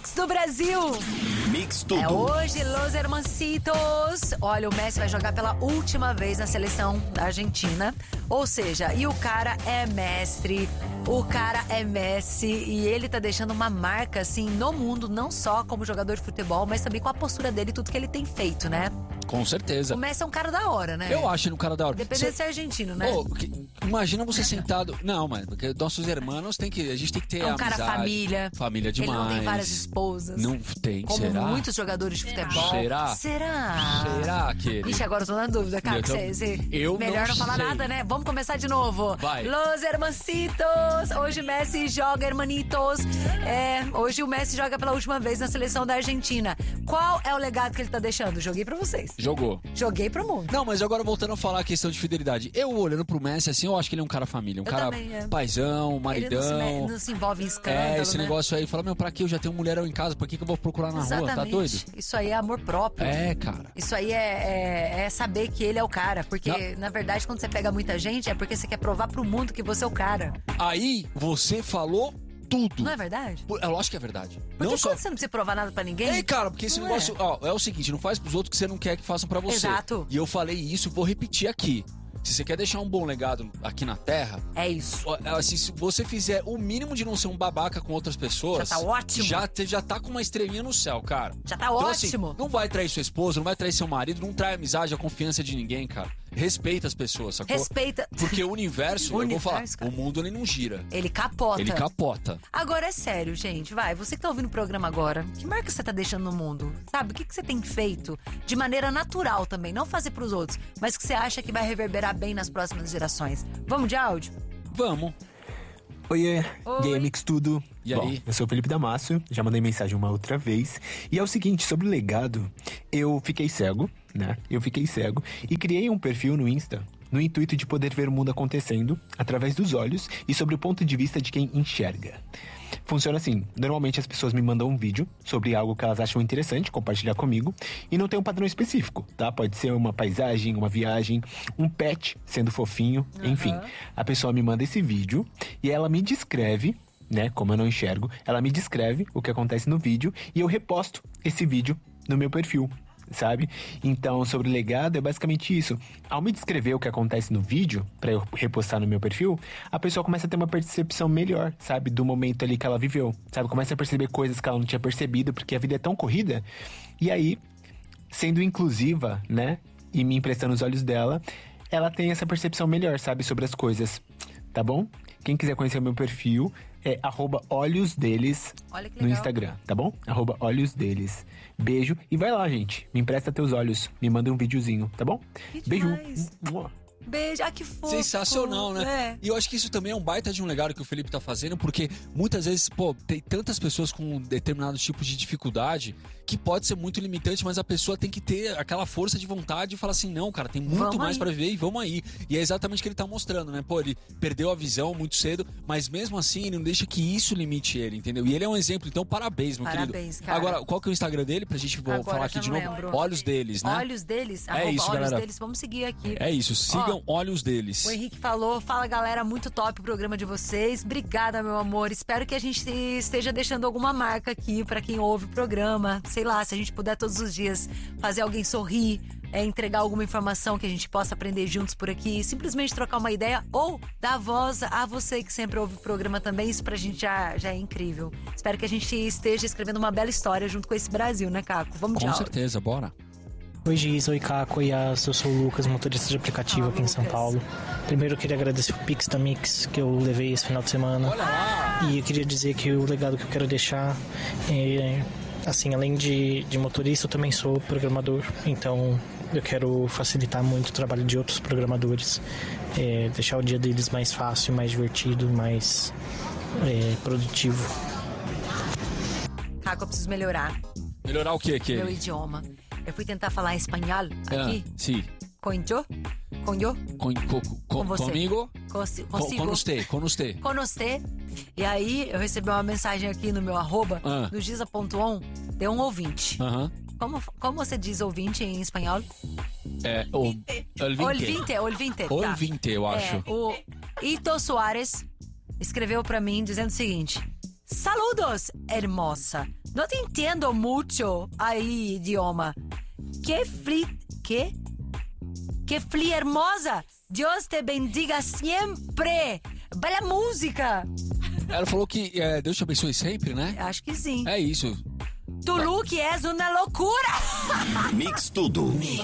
Mix do Brasil. Mix tudo. É hoje, Los Hermancitos. Olha, o Messi vai jogar pela última vez na seleção da Argentina. Ou seja, e o cara é mestre, o cara é Messi. E ele tá deixando uma marca, assim, no mundo, não só como jogador de futebol, mas também com a postura dele e tudo que ele tem feito, né? Com certeza. O Messi é um cara da hora, né? Eu acho ele um cara da hora. Dependendo de ser argentino, né? Imagina você sentado... Não, mas porque nossos irmãos a gente tem que ter amizade. É um cara família. Família demais. Ele não tem várias esposas. Não tem, como será? muitos jogadores de futebol. Será? Será que ele... Ixi, agora eu tô na dúvida, cara. Eu melhor não falar sei. nada, né? Vamos começar de novo. Vai. Los Hermancitos. Hoje o Messi joga, hermanitos. Hoje o Messi joga pela última vez na seleção da Argentina. Qual é o legado que ele tá deixando? Joguei pra vocês. Joguei pro mundo. Não, mas agora voltando a falar a questão de fidelidade. Eu olhando pro Messi assim, eu acho que ele é um cara família. Um cara também, paizão, maridão. Ele não se envolve em escândalo, esse né? negócio aí. Fala, pra que eu já tenho um mulherão em casa? Pra que eu vou procurar na rua? Tá doido? Isso aí é amor próprio. Cara. Isso aí é saber que ele é o cara. Porque, na verdade, quando você pega muita gente, é porque você quer provar pro mundo que você é o cara. Aí, você falou tudo. Não é verdade? É lógico que é verdade. Porque quando você não precisa provar nada pra ninguém... Cara, porque esse negócio... é o seguinte, não faz pros outros que você não quer que façam pra você. Exato. E eu falei isso, vou repetir aqui. Se você quer deixar um bom legado aqui na Terra... É isso. Assim, se você fizer o mínimo de não ser um babaca com outras pessoas... Já tá ótimo. Já tá com uma estrelinha no céu, cara. Já tá então, ótimo. Assim, não vai trair sua esposa, não vai trair seu marido, não trai a amizade, a confiança de ninguém, cara. Respeita as pessoas, sacou? Respeita. Porque o universo, eu vou falar, cara, o mundo ele não gira. Ele capota. Agora é sério, gente, vai, você que tá ouvindo o programa agora, que marca você tá deixando no mundo? Sabe, o que você tem feito de maneira natural também, não fazer pros outros, mas que você acha que vai reverberar bem nas próximas gerações? Vamos de áudio? Vamos. Oiê, e aí, Mix tudo? E aí? Eu sou o Felipe Damasio, já mandei mensagem uma outra vez. E é o seguinte, sobre o legado, eu fiquei cego, né? E criei um perfil no Insta, no intuito de poder ver o mundo acontecendo através dos olhos e sobre o ponto de vista de quem enxerga. Funciona assim, normalmente as pessoas me mandam um vídeo sobre algo que elas acham interessante compartilhar comigo e não tem um padrão específico, tá? Pode ser uma paisagem, uma viagem, um pet sendo fofinho, enfim. A pessoa me manda esse vídeo e ela me descreve, né, como eu não enxergo, ela me descreve o que acontece no vídeo e eu reposto esse vídeo no meu perfil, sabe? Então, sobre legado é basicamente isso. Ao me descrever o que acontece no vídeo, pra eu repostar no meu perfil, a pessoa começa a ter uma percepção melhor, sabe? Do momento ali que ela viveu, sabe? Começa a perceber coisas que ela não tinha percebido, porque a vida é tão corrida. E aí, sendo inclusiva, né? E me emprestando os olhos dela, ela tem essa percepção melhor, sabe? Sobre as coisas, tá bom? Quem quiser conhecer o meu perfil é @olhosdeles no Instagram, tá bom? @olhosdeles. Beijo e vai lá, gente. Me empresta teus olhos, me manda um videozinho, tá bom? Beijo. Beijo, que fofo. Sensacional, né? E eu acho que isso também é um baita de um legado que o Felipe tá fazendo, porque muitas vezes, tem tantas pessoas com determinados tipos de dificuldade que pode ser muito limitante, mas a pessoa tem que ter aquela força de vontade e falar assim, não, cara, tem muito mais pra viver e vamos aí. E é exatamente o que ele tá mostrando, né? Ele perdeu a visão muito cedo, mas mesmo assim ele não deixa que isso limite ele, entendeu? E ele é um exemplo, então parabéns, meu querido. Cara. Agora, qual que é o Instagram dele pra gente falar aqui de novo? Lembro. Olhos Deles, né? Olhos Deles? É isso, Olhos galera. Deles, vamos seguir aqui. É isso, sigam Olhos Deles. O Henrique falou, fala galera, muito top o programa de vocês. Obrigada, meu amor. Espero que a gente esteja deixando alguma marca aqui pra quem ouve o programa. Sei lá, se a gente puder todos os dias fazer alguém sorrir, entregar alguma informação que a gente possa aprender juntos por aqui, simplesmente trocar uma ideia ou dar voz a você que sempre ouve o programa também. Isso pra gente já é incrível. Espero que a gente esteja escrevendo uma bela história junto com esse Brasil, né, Caco? Vamos de Com áudio. certeza, bora. Oi Giz, oi Caco, oi Yas, eu sou o Lucas, motorista de aplicativo aqui em São Paulo. Primeiro eu queria agradecer o Pix da Mix que eu levei esse final de semana. Olha lá! E eu queria dizer que o legado que eu quero deixar é, assim, além de motorista, eu também sou programador, então eu quero facilitar muito o trabalho de outros programadores, deixar o dia deles mais fácil, mais divertido, mais produtivo. Caco, eu preciso melhorar. Melhorar o quê? Meu idioma. Eu fui tentar falar espanhol aqui. Sim. Concho? Com você. Comigo? Consigo. Com você. Com você. E aí, eu recebi uma mensagem aqui no meu @, no giza.on, de um ouvinte. Como você diz ouvinte em espanhol? Ouvinte. Ouvinte, eu acho. O Ito Soares escreveu pra mim dizendo o seguinte: Saludos, hermosa. No te entiendo mucho aí, idioma. Que fli hermosa. Deus te bendiga sempre. Bela música. Ela falou que Deus te abençoe sempre, né? Acho que sim. É isso. Tu look és uma loucura. Mix Tudo.